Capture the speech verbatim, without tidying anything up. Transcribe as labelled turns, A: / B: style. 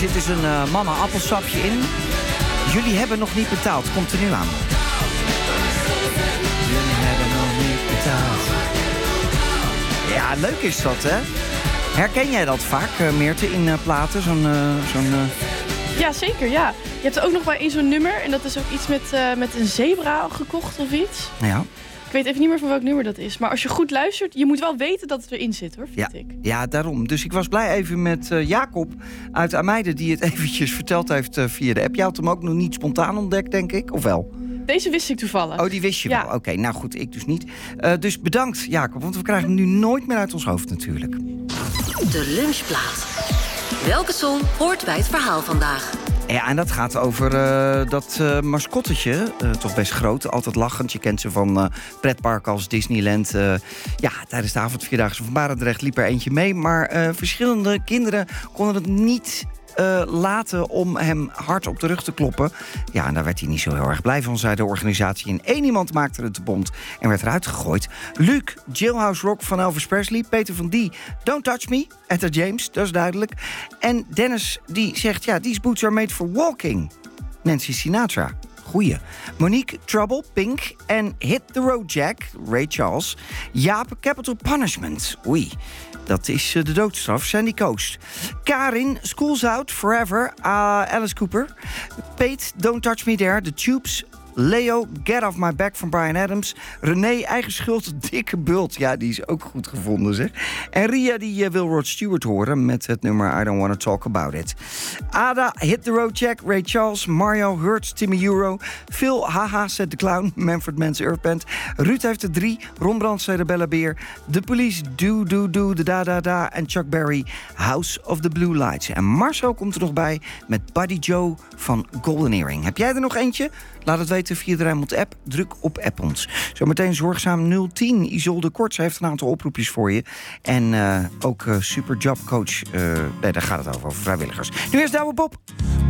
A: zit dus een uh, mama-appelsapje in. Jullie hebben nog niet betaald. Komt er nu aan. Jullie hebben nog niet betaald. Ja, leuk is dat, hè? Herken jij dat vaak, uh, Meerte, in uh, platen? Zo'n... Uh, zo'n uh...
B: Ja, zeker, ja. Je hebt er ook nog bij in zo'n nummer. En dat is ook iets met, uh, met een zebra gekocht of iets.
A: Ja.
B: Ik weet even niet meer van welk nummer dat is. Maar als je goed luistert, je moet wel weten dat het erin zit, hoor, vind
A: ja.
B: ik.
A: Ja, daarom. Dus ik was blij even met uh, Jacob uit Ameiden... die het eventjes verteld heeft uh, via de app. Je had hem ook nog niet spontaan ontdekt, denk ik, of wel?
B: Deze wist ik toevallig.
A: Oh, die wist je
B: ja.
A: wel. Oké, okay, nou goed, ik dus niet. Uh, dus bedankt, Jacob, want we krijgen hem nu nooit meer uit ons hoofd natuurlijk.
C: De lunchplaat. Welke song hoort bij het verhaal vandaag?
A: Ja, en dat gaat over uh, dat uh, mascottetje, uh, toch best groot, altijd lachend. Je kent ze van uh, pretparken als Disneyland. Uh, ja, tijdens de avondvierdaagse van Barendrecht liep er eentje mee. Maar uh, verschillende kinderen konden het niet uh, laten om hem hard op de rug te kloppen. Ja, en daar werd hij niet zo heel erg blij van, zei de organisatie. En één iemand maakte het te bond en werd eruit gegooid. Luc, Jailhouse Rock van Elvis Presley. Peter van Die, Don't Touch Me, Etta James, dat is duidelijk. En Dennis, die zegt, ja, these boots are made for walking. Nancy Sinatra, goeie. Monique, Trouble, Pink. En Hit the Road Jack, Ray Charles. Jaap, Capital Punishment, oei. Dat is de doodstraf, Sandy Coast. Karin, School's Out, Forever, uh, Alice Cooper. Pete, Don't Touch Me There, The Tubes. Leo, Get Off My Back van Bryan Adams. René, Eigen Schuld, Dikke Bult. Ja, die is ook goed gevonden, zeg. En Ria, die uh, wil Rod Stewart horen met het nummer I Don't Wanna Talk About It. Ada, Hit the Road Jack, Ray Charles. Mario, Hurt, Timmy Euro. Phil, Haha, Set the Clown, Manfred Mann's Earth Band. Ruud heeft er drie. Ron Brands, Rebella Beer. The Police, Do Do Do, De Da Da Da. En Chuck Berry, House of the Blue Lights. En Marcel komt er nog bij met Buddy Joe van Golden Earring. Heb jij er nog eentje? Laat het weten via de Rijnmond app. Druk op app ons. Zometeen Zorgzaam nul tien. Isolde Korts heeft een aantal oproepjes voor je. En uh, ook uh, Super Jobcoach. Uh, nee, daar gaat het over, over vrijwilligers. Nu eerst Douwe Bob.